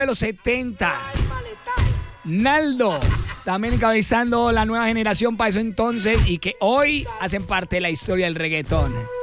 de los 70. Naldo, también encabezando la nueva generación para eso entonces y que hoy hacen parte de la historia del reggaetón.